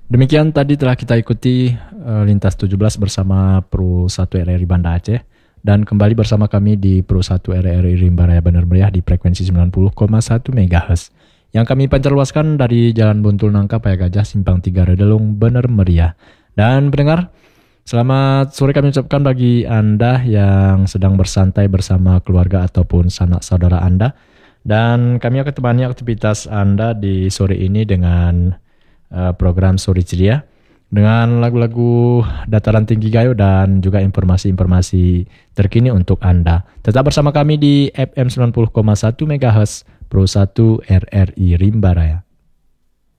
Demikian tadi telah kita ikuti Lintas 17 bersama Pro 1 RRI Banda Aceh. Dan kembali bersama kami di Pro 1 RRI Rimba Raya Bener Meriah di frekuensi 90,1 MHz. Yang kami pancarluaskan dari Jalan Buntul Nangka, Paya Gajah, Simpang 3 Redelung, Bener Meriah. Dan pendengar, selamat sore kami ucapkan bagi Anda yang sedang bersantai bersama keluarga ataupun sanak saudara Anda. Dan kami akan temani aktivitas Anda di sore ini dengan program Sore Ceria dengan lagu-lagu dataran tinggi Gayo dan juga informasi-informasi terkini untuk Anda. Tetap bersama kami di FM 90,1 MHz Pro 1 RRI Rimba Raya.